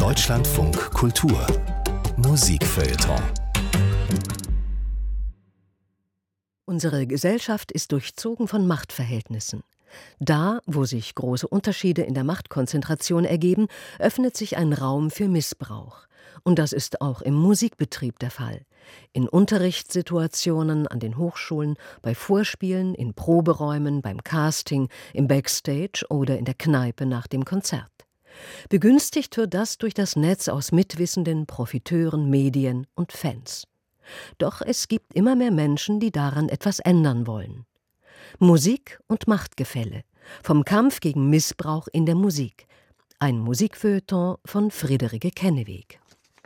Deutschlandfunk Kultur Musikfeuilleton. Unsere Gesellschaft ist durchzogen von Machtverhältnissen. Da, wo sich große Unterschiede in der Machtkonzentration ergeben, öffnet sich ein Raum für Missbrauch. Und das ist auch im Musikbetrieb der Fall. In Unterrichtssituationen, an den Hochschulen, bei Vorspielen, in Proberäumen, beim Casting, im Backstage oder in der Kneipe nach dem Konzert. Begünstigt wird das durch das Netz aus Mitwissenden, Profiteuren, Medien und Fans. Doch es gibt immer mehr Menschen, die daran etwas ändern wollen. Musik und Machtgefälle. Vom Kampf gegen Missbrauch in der Musik. Ein Musikfeuilleton von Friederike Kenneweg.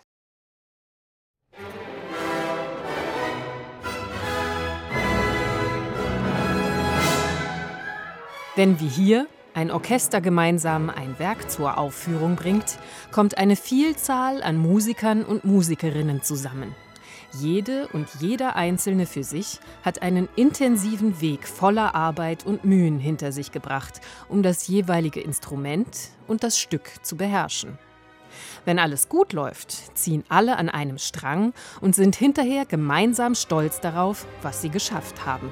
Wenn wie hier ein Orchester gemeinsam ein Werk zur Aufführung bringt, kommt eine Vielzahl an Musikern und Musikerinnen zusammen. Jede und jeder Einzelne für sich hat einen intensiven Weg voller Arbeit und Mühen hinter sich gebracht, um das jeweilige Instrument und das Stück zu beherrschen. Wenn alles gut läuft, ziehen alle an einem Strang und sind hinterher gemeinsam stolz darauf, was sie geschafft haben.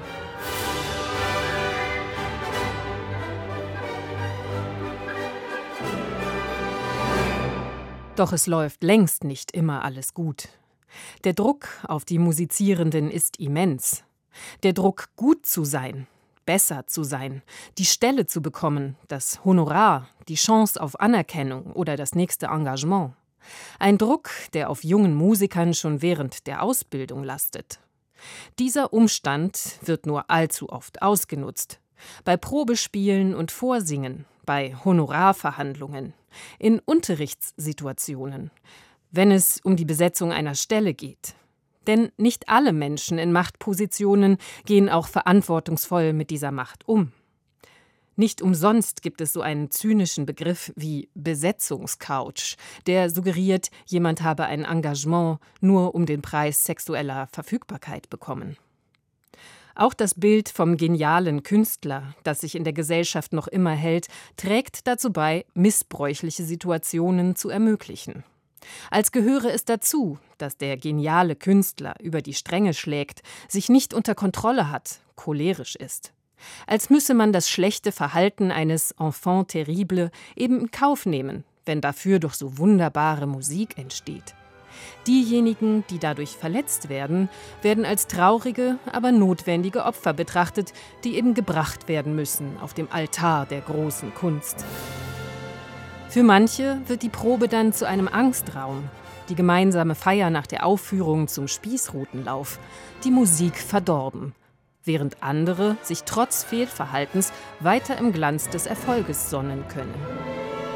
Doch es läuft längst nicht immer alles gut. Der Druck auf die Musizierenden ist immens. Der Druck, gut zu sein, besser zu sein, die Stelle zu bekommen, das Honorar, die Chance auf Anerkennung oder das nächste Engagement. Ein Druck, der auf jungen Musikern schon während der Ausbildung lastet. Dieser Umstand wird nur allzu oft ausgenutzt. Bei Probespielen und Vorsingen, bei Honorarverhandlungen, in Unterrichtssituationen, wenn es um die Besetzung einer Stelle geht. Denn nicht alle Menschen in Machtpositionen gehen auch verantwortungsvoll mit dieser Macht um. Nicht umsonst gibt es so einen zynischen Begriff wie Besetzungscouch, der suggeriert, jemand habe ein Engagement nur um den Preis sexueller Verfügbarkeit bekommen. Auch das Bild vom genialen Künstler, das sich in der Gesellschaft noch immer hält, trägt dazu bei, missbräuchliche Situationen zu ermöglichen. Als gehöre es dazu, dass der geniale Künstler über die Stränge schlägt, sich nicht unter Kontrolle hat, cholerisch ist. Als müsse man das schlechte Verhalten eines Enfant terrible eben in Kauf nehmen, wenn dafür doch so wunderbare Musik entsteht. Diejenigen, die dadurch verletzt werden, werden als traurige, aber notwendige Opfer betrachtet, die eben gebracht werden müssen auf dem Altar der großen Kunst. Für manche wird die Probe dann zu einem Angstraum, die gemeinsame Feier nach der Aufführung zum Spießrutenlauf, die Musik verdorben, während andere sich trotz Fehlverhaltens weiter im Glanz des Erfolges sonnen können.